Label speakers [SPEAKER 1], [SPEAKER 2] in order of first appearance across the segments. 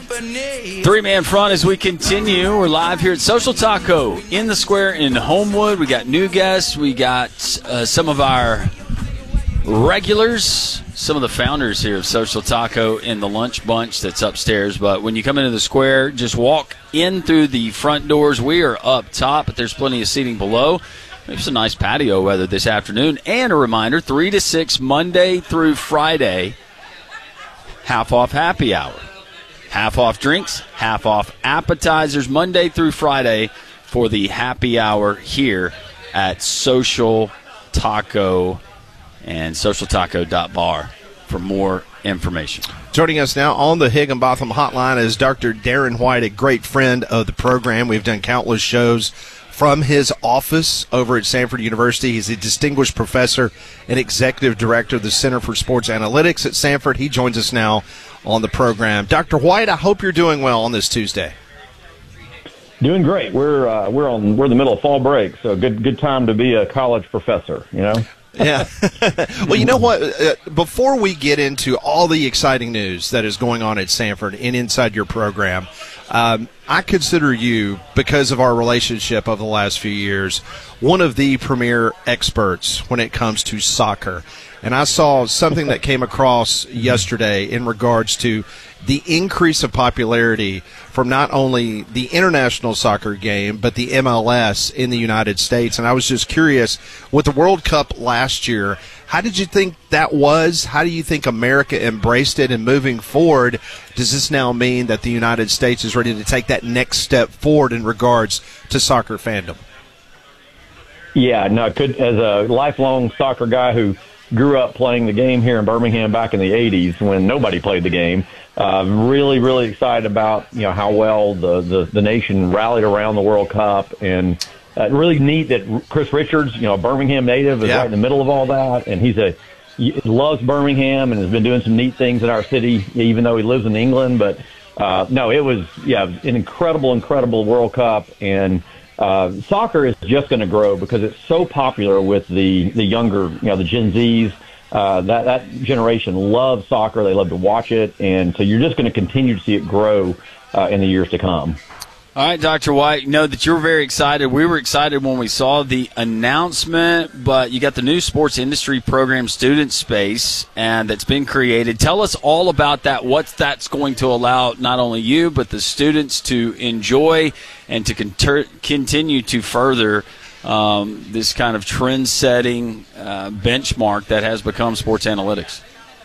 [SPEAKER 1] Three-man front as we continue. We're live here at Social Taco in the square in Homewood. We got new guests. We got some of our regulars, some of the founders here of Social Taco in the lunch bunch that's upstairs. But when you come into the square, just walk in through the front doors. We are up top, but there's plenty of seating below. There's some nice patio weather this afternoon. And a reminder, 3 to 6 Monday through Friday, half off happy hour. Half off drinks, half off appetizers, Monday through Friday for the happy hour here at Social Taco and socialtaco.bar for more information.
[SPEAKER 2] Joining us now on the Higginbotham Hotline is Dr. Darren White, a great friend of the program. We've done countless shows from his office over at Samford University. He's a distinguished professor and executive director of the Center for Sports Analytics at Samford. He joins us now on the program. Dr. White, I hope you're doing well on this Tuesday.
[SPEAKER 3] Doing great. We're in the middle of fall break, so good time to be a college professor, you know?
[SPEAKER 2] Yeah. Well, you know what? Before we get into all the exciting news that is going on at Samford and inside your program, I consider you, because of our relationship over the last few years, one of the premier experts when it comes to soccer. And I saw something that came across yesterday in regards to the increase of popularity from not only the international soccer game, but the MLS in the United States. And I was just curious, with the World Cup last year, how did you think that was? How do you think America embraced it? And moving forward, does this now mean that the United States is ready to take that next step forward in regards to soccer fandom?
[SPEAKER 3] Yeah, no, as a lifelong soccer guy who grew up playing the game here in Birmingham back in the 80s when nobody played the game, really, really excited about, how well the nation rallied around the World Cup. And really neat that Chris Richards, a Birmingham native, is right in the middle of all that. And he loves Birmingham and has been doing some neat things in our city, even though he lives in England. But no, it was an incredible World Cup. And soccer is just going to grow because it's so popular with the younger, the Gen Zs. That generation loves soccer. They love to watch it. And so you're just going to continue to see it grow in the years to come.
[SPEAKER 1] All right, Dr. White, know that you're very excited. We were excited when we saw the announcement, but you got the new sports industry program student space, and that's been created. Tell us all about that, what that's going to allow not only you, but the students to enjoy and to continue to further this kind of trend-setting benchmark that has become sports analytics.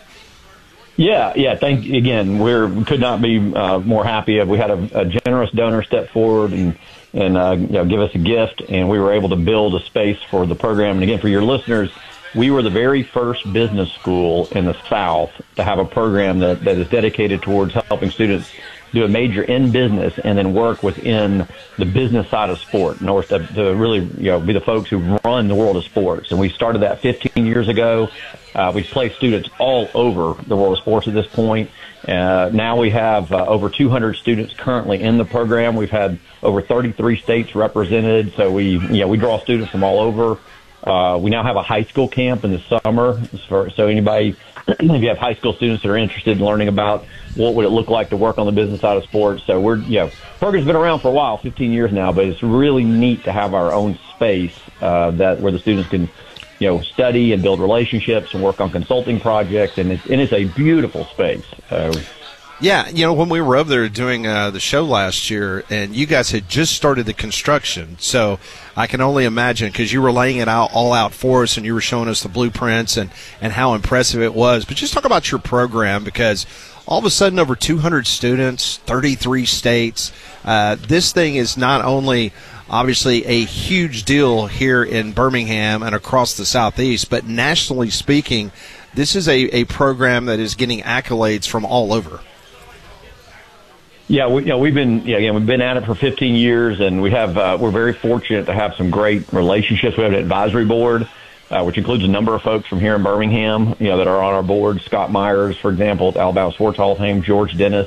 [SPEAKER 3] Yeah. Again, we could not be more happy. We had a generous donor step forward and give us a gift, and we were able to build a space for the program. And again, for your listeners, we were the very first business school in the South to have a program that is dedicated towards helping students do a major in business and then work within the business side of sport in order to really be the folks who run the world of sports. And we started that 15 years ago. We've placed students all over the world of sports at this point. Now we have over 200 students currently in the program. We've had over 33 states represented, so we draw students from all over. We now have a high school camp in the summer, so anybody, if you have high school students that are interested in learning about what would it look like to work on the business side of sports. So program's been around for a while, 15 years now, but it's really neat to have our own space where the students can study and build relationships and work on consulting projects, and it's a beautiful space.
[SPEAKER 2] Yeah, when we were over there doing the show last year, and you guys had just started the construction, so I can only imagine, because you were laying it all out for us, and you were showing us the blueprints and how impressive it was. But just talk about your program, because all of a sudden over 200 students, 33 states, this thing is not only obviously a huge deal here in Birmingham and across the Southeast, but nationally speaking, this is a program that is getting accolades from all over.
[SPEAKER 3] Yeah, we've been at it for 15 years, and we're very fortunate to have some great relationships. We have an advisory board, which includes a number of folks from here in Birmingham, that are on our board. Scott Myers, for example, at Alabama Sports Hall of Fame, George Dennis,